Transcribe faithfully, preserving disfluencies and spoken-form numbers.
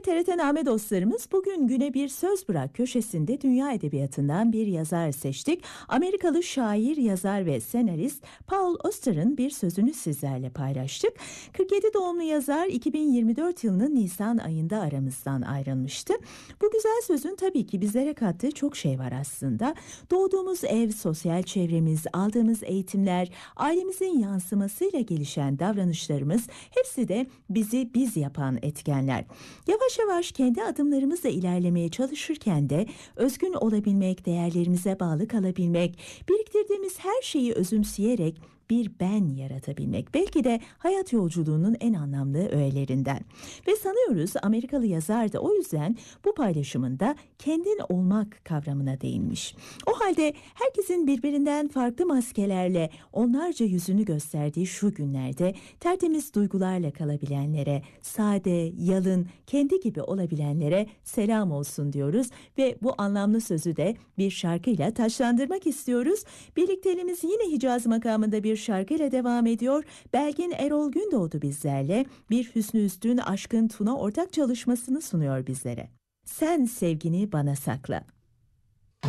T R T Name dostlarımız, bugün güne bir söz bırak köşesinde dünya edebiyatından bir yazar seçtik. Amerikalı şair, yazar ve senarist Paul Auster'ın bir sözünü sizlerle paylaştık. kırk yedi doğumlu yazar iki bin yirmi dört yılının Nisan ayında aramızdan ayrılmıştı. Bu güzel sözün tabii ki bizlere kattığı çok şey var aslında. Doğduğumuz ev, sosyal çevremiz, aldığımız eğitimler, ailemizin yansımasıyla gelişen davranışlarımız, hepsi de bizi biz yapan etkenler. Yavaş yavaş kendi adımlarımızla ilerlemeye çalışırken de özgün olabilmek, değerlerimize bağlı kalabilmek, biriktirdiğimiz her şeyi özümseyerek bir ben yaratabilmek belki de hayat yolculuğunun en anlamlı öğelerinden. Ve sanıyoruz Amerikalı yazar da o yüzden bu paylaşımında kendin olmak kavramına değinmiş. O halde herkesin birbirinden farklı maskelerle onlarca yüzünü gösterdiği şu günlerde tertemiz duygularla kalabilenlere, sade, yalın, kendi gibi olabilenlere selam olsun diyoruz ve bu anlamlı sözü de bir şarkıyla taçlandırmak istiyoruz. Birlikteliğimiz yine Hicaz makamında bir şarkıyla devam ediyor. Belgin Erol Gündoğdu bizlerle bir Hüsnü Üstün Aşkın Tuna ortak çalışmasını sunuyor bizlere. Sen sevgini bana sakla.